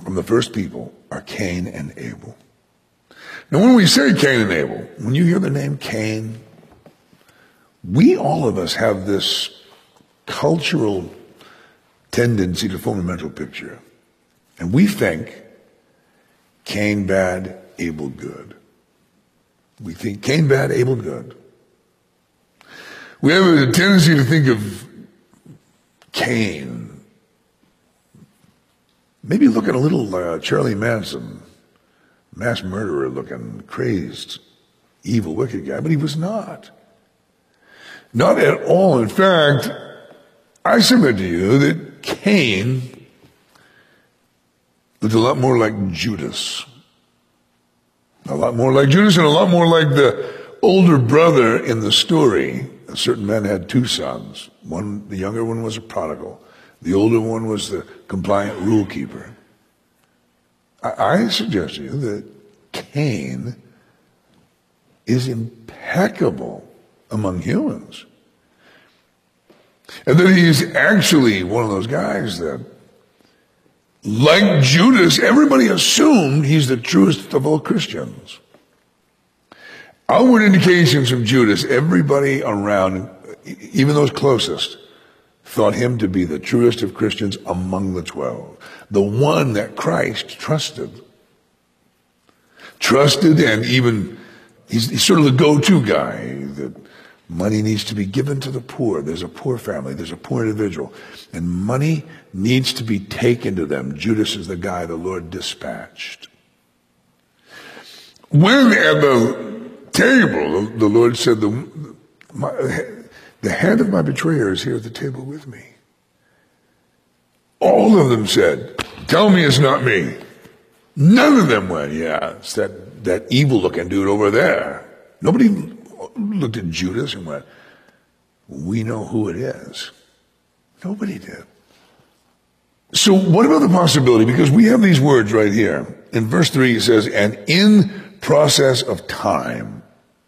from the first people are Cain and Abel. Now, when we say Cain and Abel, when you hear the name Cain, all of us have this cultural tendency to form a mental picture. And we think Cain bad, Abel good. We think Cain bad, Abel good. We have a tendency to think of Cain, maybe looking a little Charlie Manson, mass murderer looking, crazed, evil, wicked guy, but he was not. Not at all. In fact, I submit to you that Cain looked a lot more like Judas. A lot more like Judas and a lot more like the older brother in the story. A certain man had two sons. The younger one was a prodigal. The older one was the compliant rule keeper. I suggest to you that Cain is impeccable among humans. And that he's actually one of those guys that, like Judas, everybody assumed he's the truest of all Christians. Outward indications from Judas, everybody around, even those closest, thought him to be the truest of Christians among the 12. The one that Christ trusted. Trusted, and even, he's sort of the go-to guy, that money needs to be given to the poor. There's a poor family, there's a poor individual, and money needs to be taken to them. Judas is the guy the Lord dispatched. When at the table, the Lord said, the hand of my betrayer is here at the table with me. All of them said, tell me it's not me. None of them went, yeah, it's that evil-looking dude over there. Nobody looked at Judas and went, we know who it is. Nobody did. So what about the possibility? Because we have these words right here. In verse 3 it says, and in process of time,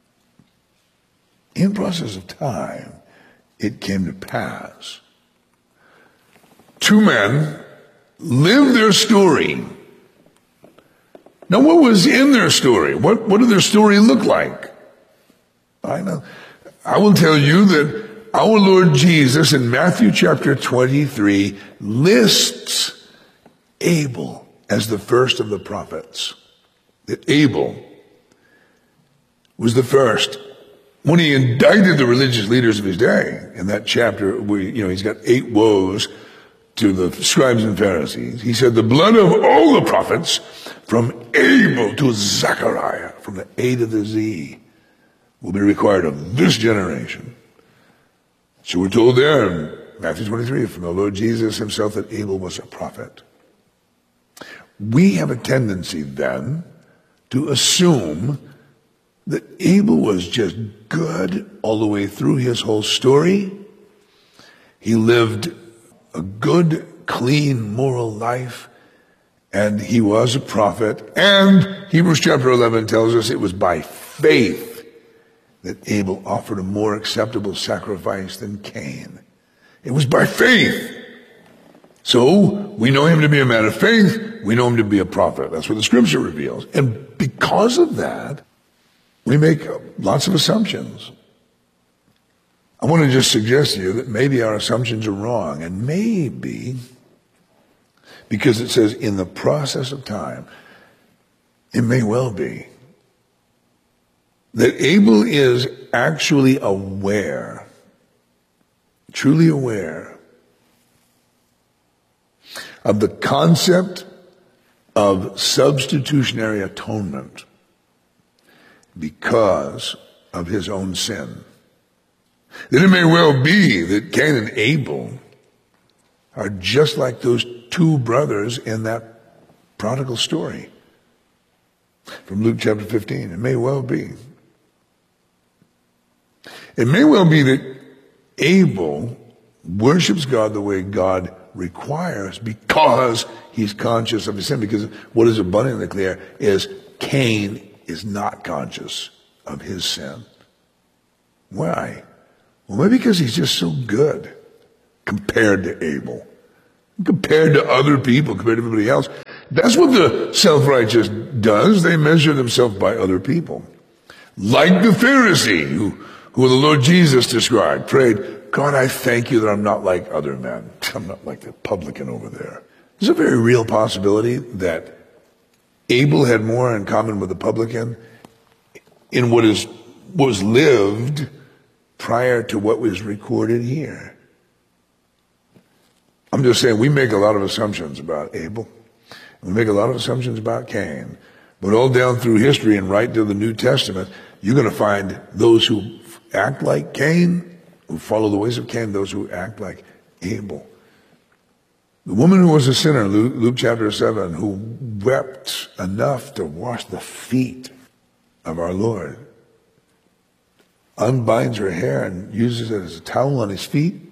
it came to pass. Two men lived their story. Now, what was in their story? What did their story look like? I know. I will tell you that our Lord Jesus in Matthew chapter 23 lists Abel as the first of the prophets. That Abel was the first. When he indicted the religious leaders of his day, in that chapter, he's got 8 woes to the scribes and Pharisees. He said, the blood of all the prophets, from Abel to Zechariah, from the A to the Z, will be required of this generation. So we're told there in Matthew 23 from the Lord Jesus himself that Abel was a prophet. We have a tendency then to assume that Abel was just good all the way through his whole story. He lived a good, clean, moral life, and he was a prophet. And Hebrews chapter 11 tells us it was by faith that Abel offered a more acceptable sacrifice than Cain. It was by faith. So we know him to be a man of faith. We know him to be a prophet. That's what the scripture reveals. And because of that, we make lots of assumptions. I want to just suggest to you that maybe our assumptions are wrong, and maybe because it says in the process of time, it may well be that Abel is actually aware, truly aware of the concept of substitutionary atonement because of his own sin. Then it may well be that Cain and Abel are just like those 2 brothers in that prodigal story from Luke chapter 15. It may well be. It may well be that Abel worships God the way God requires because he's conscious of his sin. Because what is abundantly clear is Cain is not conscious of his sin. Why? Well, maybe because he's just so good compared to Abel, compared to other people, compared to everybody else. That's what the self-righteous does. They measure themselves by other people. Like the Pharisee who the Lord Jesus described, prayed, God, I thank you that I'm not like other men. I'm not like the publican over there. There's a very real possibility that Abel had more in common with the publican in what was lived prior to what was recorded here. I'm just saying we make a lot of assumptions about Abel. We make a lot of assumptions about Cain. But all down through history and right to the New Testament, you're going to find those who act like Cain, who follow the ways of Cain, those who act like Abel. The woman who was a sinner, Luke chapter 7, who wept enough to wash the feet of our Lord, unbinds her hair and uses it as a towel on his feet,